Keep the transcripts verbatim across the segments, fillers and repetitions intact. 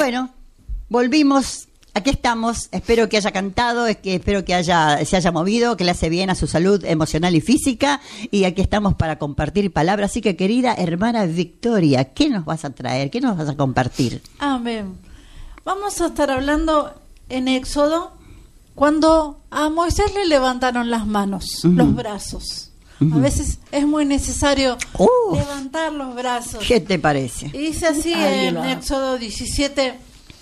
Bueno, volvimos, aquí estamos, espero que haya cantado, es que espero que haya, se haya movido, que le hace bien a su salud emocional y física, y aquí estamos para compartir palabras. Así que, querida hermana Victoria, ¿qué nos vas a traer? ¿Qué nos vas a compartir? Amén. Vamos a estar hablando en Éxodo cuando a Moisés le levantaron las manos, uh-huh. los brazos. Uh-huh. A veces es muy necesario uh, levantar los brazos. ¿Qué te parece? Y dice así Ay, en Éxodo diecisiete,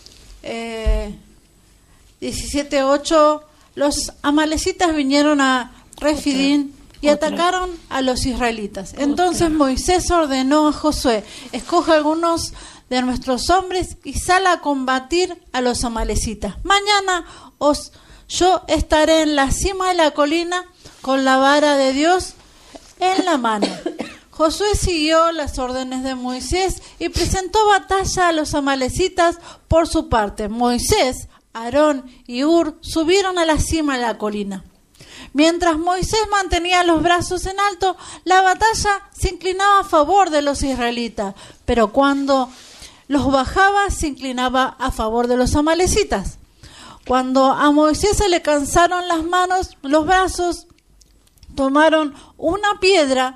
eh, diecisiete ocho, los amalecitas vinieron a Refidim y Otra. atacaron a los israelitas. Entonces Otra. Moisés ordenó a Josué: escoja algunos de nuestros hombres y sal a combatir a los amalecitas. Mañana os, yo estaré en la cima de la colina con la vara de Dios en la mano. Josué siguió las órdenes de Moisés y presentó batalla a los amalecitas por su parte. Moisés, Aarón y Hur subieron a la cima de la colina. Mientras Moisés mantenía los brazos en alto, la batalla se inclinaba a favor de los israelitas, pero cuando los bajaba se inclinaba a favor de los amalecitas. Cuando a Moisés se le cansaron las manos, los brazos, tomaron una piedra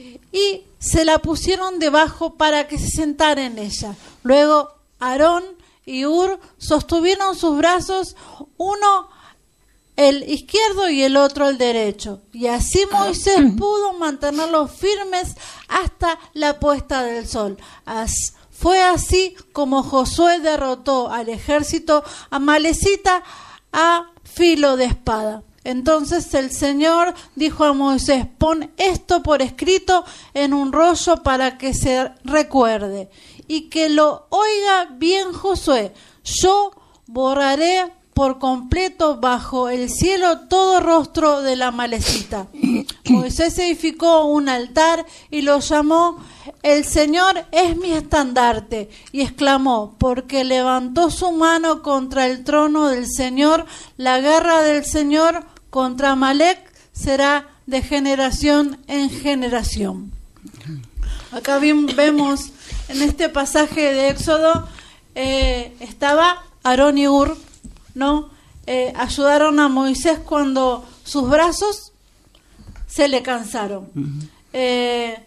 y se la pusieron debajo para que se sentara en ella. Luego Aarón y Hur sostuvieron sus brazos, uno el izquierdo y el otro el derecho. Y así Moisés pudo mantenerlos firmes hasta la puesta del sol. As, fue así como Josué derrotó al ejército amalecita a filo de espada. Entonces el Señor dijo a Moisés: pon esto por escrito en un rollo para que se recuerde y que lo oiga bien Josué. Yo borraré por completo bajo el cielo todo rostro de la amalecita. Moisés edificó un altar y lo llamó: el Señor es mi estandarte, y exclamó, porque levantó su mano contra el trono del Señor. La guerra del Señor contra Amalec será de generación en generación. Acá bien, vemos en este pasaje de Éxodo, eh, estaba Aarón y Hur, ¿no? Eh, ayudaron a Moisés cuando sus brazos se le cansaron. Uh-huh. Eh,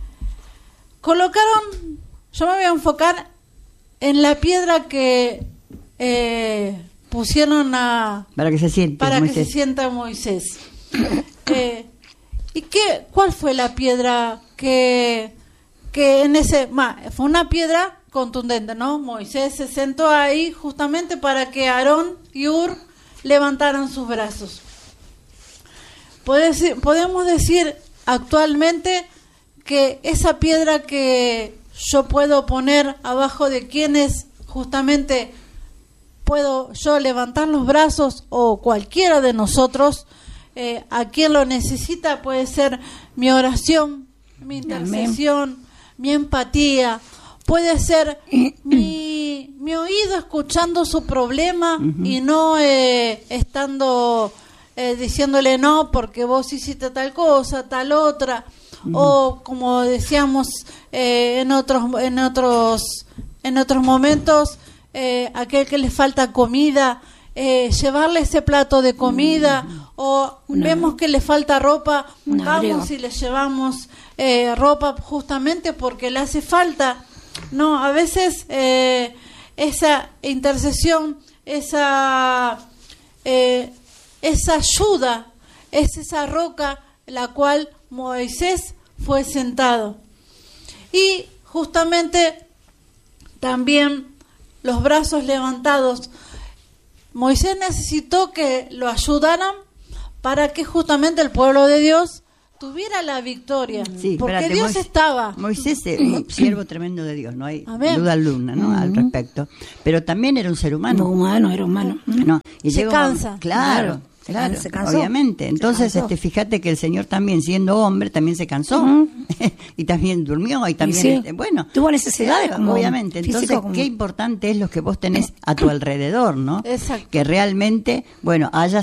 colocaron, yo me voy a enfocar en la piedra que eh, pusieron a para que se siente para Moisés. que se sienta Moisés. eh, ¿Y qué? ¿Cuál fue la piedra que que en ese ma, fue una piedra contundente, ¿no? Moisés se sentó ahí justamente para que Aarón y Hur levantaran sus brazos. Podemos decir actualmente que esa piedra que yo puedo poner abajo de quienes justamente puedo yo levantar los brazos, o cualquiera de nosotros, eh, a quien lo necesita, puede ser mi oración, mi intercesión, Amén. Mi empatía, puede ser mi, mi oído escuchando su problema uh-huh. y no eh, estando eh, diciéndole no porque vos hiciste tal cosa, tal otra, uh-huh. o como decíamos eh, en otros en otros en otros momentos, eh, aquel que le falta comida, eh, llevarle ese plato de comida, uh-huh. o Una, vemos que le falta ropa, vamos abrigo. y le llevamos eh, ropa justamente porque le hace falta. No, a veces eh, esa intercesión, esa eh, esa ayuda, es esa roca la cual Moisés fue sentado. Y justamente también los brazos levantados, Moisés necesitó que lo ayudaran para que justamente el pueblo de Dios tuviera la victoria, sí, porque espérate, Dios Moisés, estaba. Moisés es un siervo tremendo de Dios, no hay Amén. duda alguna, ¿no? Uh-huh. al respecto. Pero también era un ser humano. No, humano, era humano. No, y se cansa. Un, claro, claro, se cansó. Obviamente. Entonces, se cansó. Este, fíjate que el Señor también, siendo hombre, también se cansó. Uh-huh. y también durmió y también, y sí. este, bueno. Tuvo necesidades, claro, como obviamente. Entonces, como... qué importante es lo que vos tenés a tu alrededor, ¿no? Exacto. Que realmente, bueno, hayas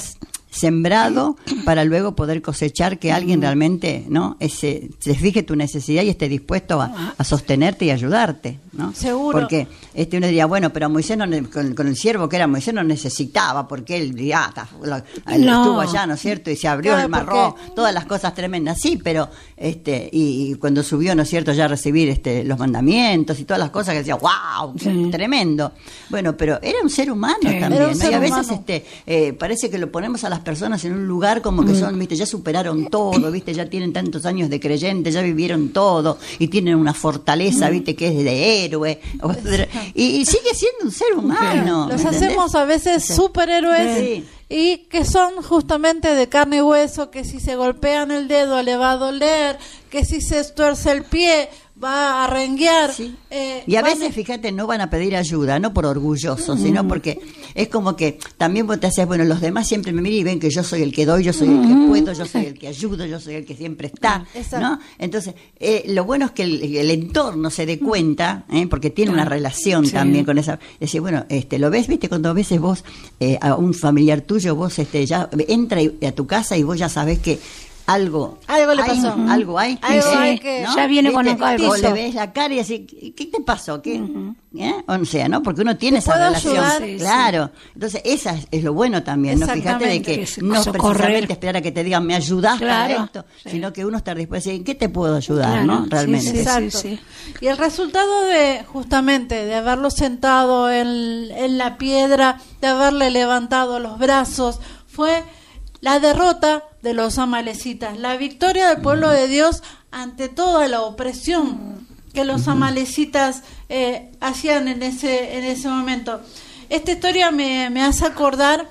sembrado para luego poder cosechar, que alguien realmente, ¿no? Ese, se fije tu necesidad y esté dispuesto a, a sostenerte y ayudarte, ¿no? Seguro. Porque este uno diría, bueno, pero Moisés no, con, con el siervo que era Moisés no necesitaba, porque él, ya, lo, no. estuvo allá, ¿no es cierto? Y se abrió Claro, el mar rojo, todas las cosas tremendas, sí, pero este y, y cuando subió, ¿no es cierto?, ya a recibir este los mandamientos y todas las cosas que decía, wow, sí. tremendo. Bueno, pero era un ser humano Sí. también, un ¿no? ser Y a veces humano. este eh, parece que lo ponemos a las personas en un lugar como que son, viste, ya superaron todo, viste, ya tienen tantos años de creyentes, ya vivieron todo y tienen una fortaleza, viste, que es de héroe, y, y sigue siendo un ser humano. Los ¿me hacemos entendés? a veces superhéroes Sí. y que son justamente de carne y hueso, que si se golpean el dedo le va a doler, que si se tuerce el pie va a renguear. Sí. eh, Y a van veces, fíjate, no van a pedir ayuda, no por orgullosos, sino porque es como que también vos te haces, bueno, los demás siempre me miran y ven que yo soy el que doy, yo soy el que puedo, yo soy el que ayudo, yo soy el que siempre está, Exacto. ¿no? Entonces, eh, lo bueno es que el, el entorno se dé cuenta, ¿eh? Porque tiene una relación Sí. también con esa. Decir, bueno, este, lo ves, viste, cuando a veces vos, eh, a un familiar tuyo, vos este, ya entra a tu casa y vos ya sabés que algo Algo le hay, pasó. algo hay, Algo ¿sí? hay que- ¿no? ya viene con ¿Viste? algo. O le ves la cara y así, ¿qué te pasó? ¿Qué? ¿Eh? O sea, ¿no? Porque uno tiene ¿Te esa puedo relación. ayudar? Sí, sí. Claro. Entonces, esa es, es lo bueno también, ¿no? Fíjate de que Exactamente. no Socorrer. precisamente esperar a que te digan, me ayudás Claro, para esto, sí. sino que uno estar dispuesto a decir, ¿en qué te puedo ayudar, Claro, no? sí, Realmente. sí, Exacto. sí. Y el resultado de, justamente, de haberlo sentado en, en la piedra, de haberle levantado los brazos, fue la derrota de los amalecitas, la victoria del pueblo de Dios ante toda la opresión que los amalecitas eh, hacían en ese, en ese momento. Esta historia me, me hace acordar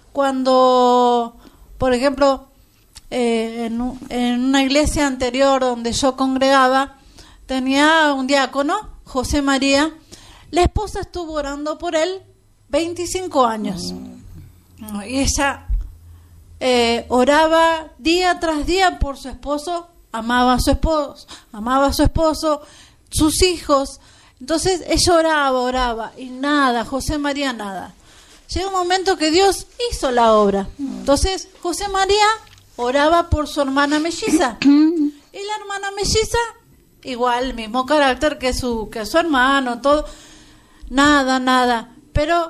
cuando, por ejemplo, eh, en, un- en una iglesia anterior donde yo congregaba, tenía un diácono, José María. La esposa estuvo orando por él veinticinco años. Y ella eh, oraba día tras día por su esposo, amaba a su esposo, amaba a su esposo, sus hijos. Entonces ella oraba, oraba y nada, José María nada. Llega un momento que Dios hizo la obra. Entonces José María oraba por su hermana melliza. Y la hermana melliza, igual, mismo carácter que su, que su hermano, todo. Nada, nada. Pero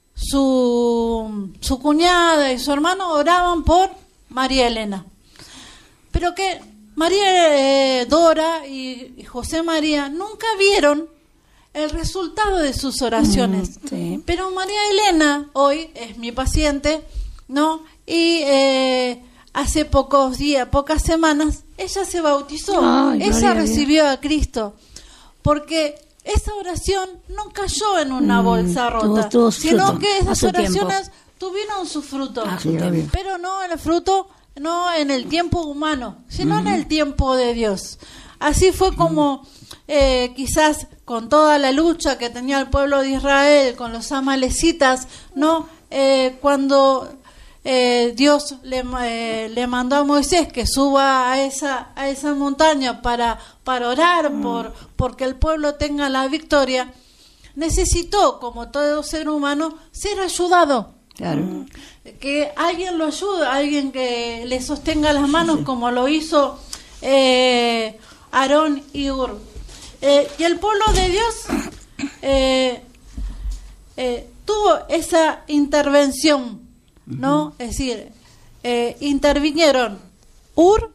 su, su cuñada y su hermano oraban por María Elena. Pero que María eh, Dora y, y José María nunca vieron el resultado de sus oraciones. Mm, sí. Pero María Elena hoy es mi paciente, ¿no? Y eh, hace pocos días, pocas semanas, ella se bautizó. Ay, ella gloria a Dios. recibió a Cristo. Porque esa oración no cayó en una Mm, bolsa tuvo- rota, tuvo su sino fruto, que a esas su tiempo. oraciones tuvieron su fruto. A su tiempo. Pero no en el fruto, no en el tiempo humano, sino en el tiempo de Dios. Así fue como eh, quizás con toda la lucha que tenía el pueblo de Israel con los amalecitas, ¿no? Eh, cuando eh, Dios le, eh, le mandó a Moisés que suba a esa a esa montaña para para orar por porque el pueblo tenga la victoria, necesitó, como todo ser humano, ser ayudado. Claro. Que alguien lo ayude, alguien que le sostenga las manos, como lo hizo eh, Aarón y Ur. Eh, y el pueblo de Dios eh, eh, tuvo esa intervención, ¿no? Es decir, eh, intervinieron Ur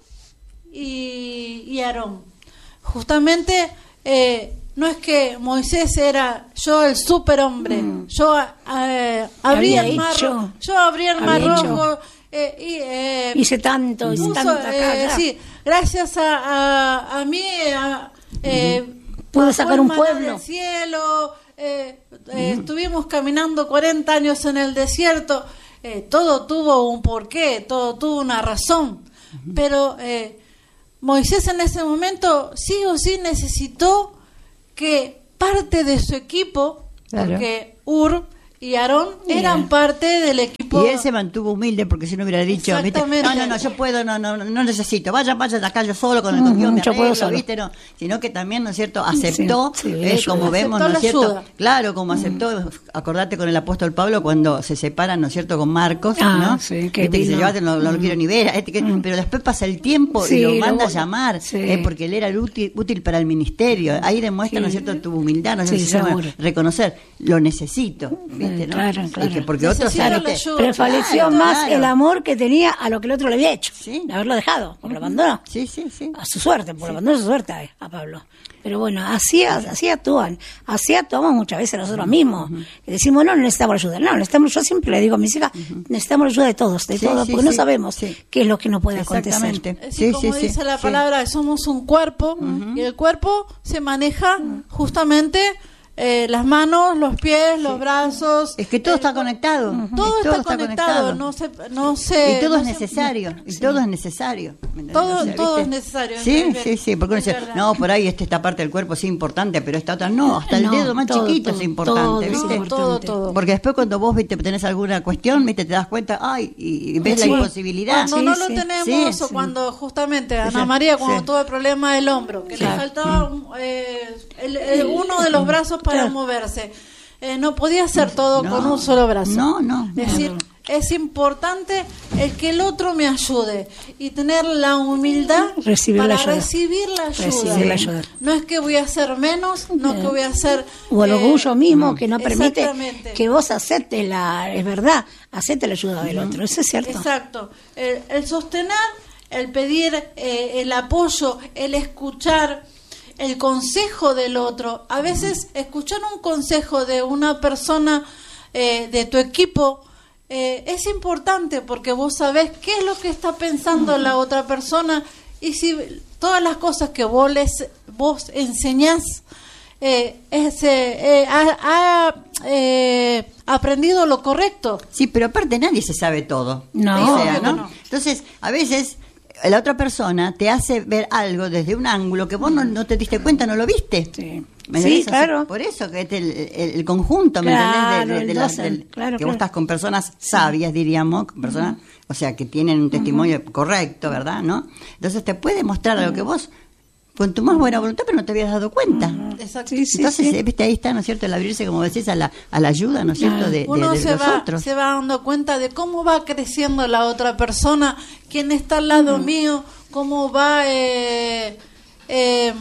y, y Aarón. Justamente eh, no es que Moisés era yo el superhombre, mm. yo eh, abría el mar, hecho, yo abría el mar había rojo, eh, y, eh, hice tanto, hice puso, tanta eh, cara. sí, gracias a, a, a mí a, eh, pude sacar un maná pueblo del cielo, eh, eh, uh-huh. estuvimos caminando cuarenta años en el desierto, eh, todo tuvo un porqué, todo tuvo una razón, uh-huh. pero eh, Moisés en ese momento sí o sí necesitó que parte de su equipo, claro. porque Ur y Aarón eran parte del equipo. Y él se mantuvo humilde porque si no hubiera dicho, ¿viste? no, no, no, yo puedo, no, no, no necesito, vaya, vaya de acá yo solo con el uh-huh, Dios me yo arreglo, puedo ¿viste? No, sino que también, ¿no es cierto?, aceptó, sí, sí, eh, como aceptó vemos, ¿no es cierto? ayuda. Claro, como aceptó, uh-huh. acordate con el apóstol Pablo cuando se separan, ¿no es cierto?, con Marcos, ah, ¿no? Sí, que, ¿Viste? Que se llevaste, no, no uh-huh. lo quiero ni ver, este que, uh-huh. pero después pasa el tiempo sí, y lo manda lo, a llamar, sí. eh, porque él era útil, útil para el ministerio. Ahí demuestra, sí. ¿no es cierto?, tu humildad, ¿no es sí, cierto? Reconocer, lo necesito, ¿viste? ¿no? Claro, claro. Que porque otros saben que prevaleció claro, más claro. el amor que tenía a lo que el otro le había hecho, sí. de haberlo dejado, porque lo abandonó. Sí, sí, sí. A su suerte, porque sí. lo abandonó a su suerte a, a Pablo. Pero bueno, así, así actúan, así actuamos muchas veces nosotros mismos. Uh-huh. Y decimos, no, no necesitamos ayuda. No, necesitamos, yo siempre le digo a mis hijas, uh-huh. necesitamos ayuda de todos, de sí, todos, sí, porque sí. no sabemos sí. qué es lo que nos puede acontecer. Sí, sí, como sí, dice sí. la palabra, sí. somos un cuerpo, uh-huh. y el cuerpo se maneja uh-huh. justamente... Eh, las manos, los pies, sí. los brazos. Es que todo eh, está conectado. Uh-huh. Todo, está, está conectado. conectado. No se, no se, y todo no es necesario. Se, y sí. todo es necesario. Todo, o sea, todo es necesario. Sí, sí, sí. Porque uno dice, no, por ahí esta, esta parte del cuerpo es importante, pero esta otra no. Hasta el no, dedo más todo, chiquito todo, es importante. Todo, ¿viste? Todo, todo, todo. Porque después cuando vos viste tenés alguna cuestión, viste, te das cuenta, ay, y ves sí. la imposibilidad. Cuando sí, no sí. lo tenemos, sí, o sí. cuando justamente Ana María, cuando sí. tuvo el problema del hombro, que claro. le faltaba mm. eh, el, el, uno de los brazos para claro. moverse. Eh, no podía hacer todo no, con un solo brazo. No, no. Es decir, es importante el que el otro me ayude y tener la humildad recibir para la recibir la ayuda. Recibir la ayuda. No es que voy a hacer menos, no es que voy a hacer... O el orgullo eh, mismo que no permite exactamente. que vos aceptes la... Es verdad, aceptes la ayuda del otro, eso es cierto. Exacto. El, el sostener, el pedir eh, el apoyo, el escuchar... el consejo del otro. A veces escuchar un consejo de una persona eh, de tu equipo eh, es importante porque vos sabés qué es lo que está pensando la otra persona y si todas las cosas que vos les vos enseñás eh, es, eh, eh, ha, ha eh, aprendido lo correcto. Sí, pero aparte nadie se sabe todo. No, o sea, ¿no? no. Entonces, a veces la otra persona te hace ver algo desde un ángulo que vos no, no te diste cuenta, no lo viste. Sí, ¿Me sí claro. o sea, por eso que es el, el, el conjunto, ¿me claro, entendés? De, de, de el la, del, claro, que claro. vos estás con personas sabias, diríamos, con personas, uh-huh. o sea, que tienen un testimonio uh-huh. correcto, ¿verdad? ¿No? Entonces te puede mostrar uh-huh. algo que vos, con tu más buena voluntad, pero no te habías dado cuenta. Uh-huh. Exacto. Sí, sí, Entonces, sí. viste, ahí está, ¿no es cierto?, el abrirse, como decís, a la, a la ayuda, ¿no es cierto?, de, de, Uno de se los va, otros. se va dando cuenta de cómo va creciendo la otra persona, quién está al lado uh-huh. mío, cómo va eh, eh,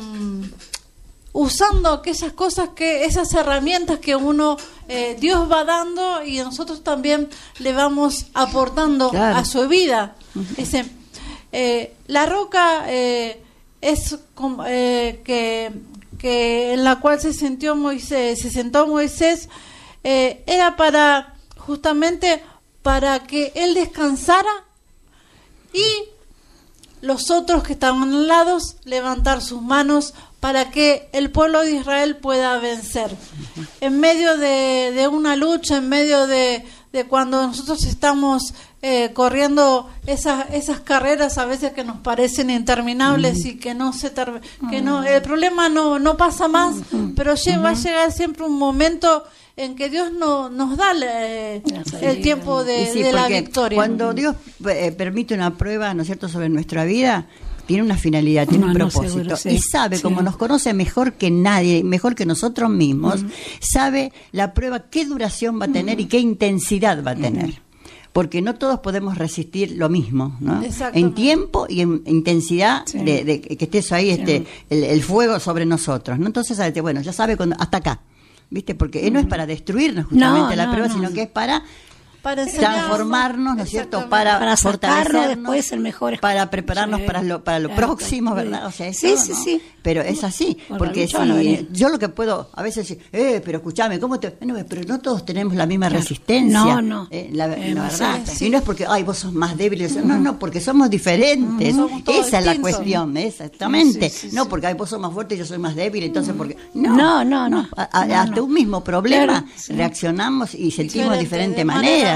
usando aquellas cosas, que esas herramientas que uno, eh, Dios va dando y nosotros también le vamos aportando claro. a su vida. Uh-huh. Ese, eh, la roca eh, es como, eh, que, que en la cual se sentó Moisés, se sentó Moisés, eh, era para justamente para que él descansara y los otros que estaban al lado levantar sus manos para que el pueblo de Israel pueda vencer. En medio de, de una lucha, en medio de, de cuando nosotros estamos eh, corriendo esas esas carreras a veces que nos parecen interminables uh-huh. y que no se ter- que no el problema no no pasa más, uh-huh. pero uh-huh. va a llegar siempre un momento en que Dios no, nos da eh, el tiempo de, sí, de la victoria. Cuando Dios eh, permite una prueba, ¿no es cierto?, sobre nuestra vida, tiene una finalidad, tiene no, un propósito. No, seguro, sí. Y sabe, sí. como nos conoce mejor que nadie, mejor que nosotros mismos, uh-huh. sabe la prueba qué duración va a tener uh-huh. y qué intensidad va a tener. Uh-huh. Porque no todos podemos resistir lo mismo, ¿no? En tiempo y en intensidad sí. de, de que esté eso ahí, sí. este, el, el fuego sobre nosotros, ¿no? Entonces, bueno, ya sabe cuando, hasta acá. ¿Viste? Porque uh-huh. no es para destruirnos justamente no, la no, prueba, no. sino que es para, para transformarnos, ¿no es cierto? Para, para fortalecernos, después el mejor para prepararnos sí. para lo para lo claro, próximo, ¿verdad? O sea, eso, sí, sí, ¿no? sí. Pero es así, Por porque si no yo lo que puedo a veces decir, eh, pero escúchame, ¿cómo te? Bueno, pero no todos tenemos la misma claro. resistencia. No, no. Eh, la, eh, la verdad. Sí. Y no es porque, ay, vos sos más débil. Uh-huh. No, no, porque somos diferentes. Uh-huh. Somos Esa distintos. es la cuestión, exactamente. Sí, sí, sí, no sí. porque, ay, vos sos más fuerte y yo soy más débil, entonces porque... No, no, no. no, no. A, a, no hasta no. un mismo problema claro, sí. reaccionamos y sentimos de diferente de manera.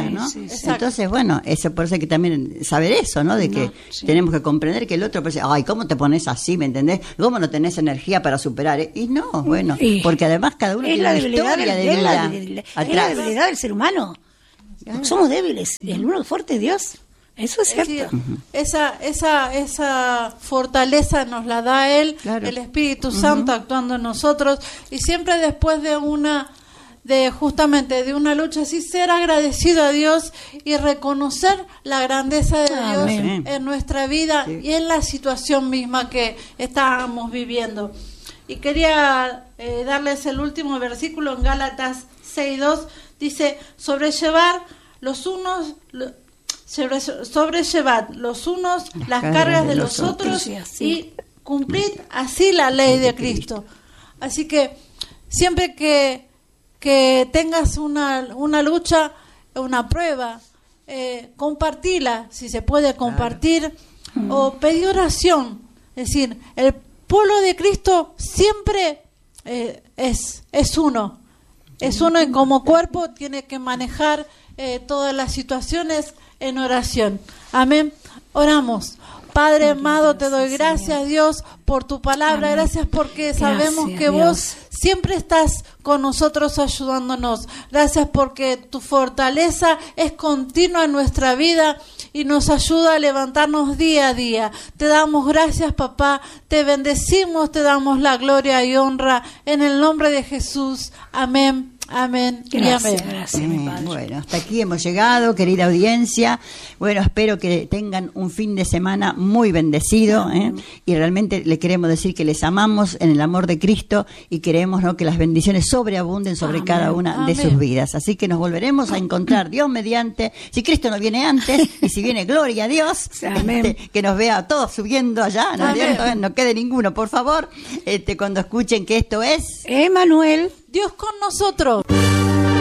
¿no? Sí, sí, Entonces, bueno, eso por eso hay que también saber eso, ¿no? De que no, sí. tenemos que comprender que el otro pues, ay, ¿cómo te pones así, me entendés? ¿Cómo no tenés energía para superar? Y no, bueno, y porque además cada uno es tiene la una debilidad, historia del, de es vida la debilidad, es la atrás. debilidad del ser humano. Claro. Somos débiles, y el único fuerte es Dios. Eso es cierto. Es decir, uh-huh. esa, esa, esa fortaleza nos la da Él, claro. el Espíritu Santo uh-huh. actuando en nosotros, y siempre después de una, de justamente de una lucha así, ser agradecido a Dios y reconocer la grandeza de Dios Amén. En nuestra vida sí. y en la situación misma que estábamos viviendo. Y quería eh, darles el último versículo en Gálatas seis dos, dice, sobrellevar los unos... Lo, Sobre, sobrellevad los unos las, las cargas, cargas de, de los, los otros y, y cumplid así la ley de Cristo. Así que siempre que, que tengas una, una lucha, una prueba, eh, compartila, si se puede compartir, claro. o pedir oración. Es decir, el pueblo de Cristo siempre eh, es, es uno. Es uno y como cuerpo tiene que manejar eh, todas las situaciones en oración. Amén. Oramos. Padre amado, te doy gracias, Dios, por tu palabra. Amén. Gracias porque sabemos gracias, que Dios. Vos siempre estás con nosotros ayudándonos. Gracias porque tu fortaleza es continua en nuestra vida y nos ayuda a levantarnos día a día. Te damos gracias, papá. Te bendecimos, te damos la gloria y honra en el nombre de Jesús. Amén. Amén gracias, y amén. Gracias, mi padre. Bueno, hasta aquí hemos llegado, querida audiencia. Bueno, espero que tengan un fin de semana muy bendecido, ¿eh? Y realmente le queremos decir que les amamos en el amor de Cristo y queremos, ¿no?, que las bendiciones sobreabunden sobre amén. Cada una amén. De sus vidas. Así que nos volveremos a encontrar Dios mediante, si Cristo no viene antes y si viene gloria a Dios, este, que nos vea a todos subiendo allá, ¿no? Entonces, no quede ninguno, por favor, este, cuando escuchen que esto es Emanuel. Dios con nosotros.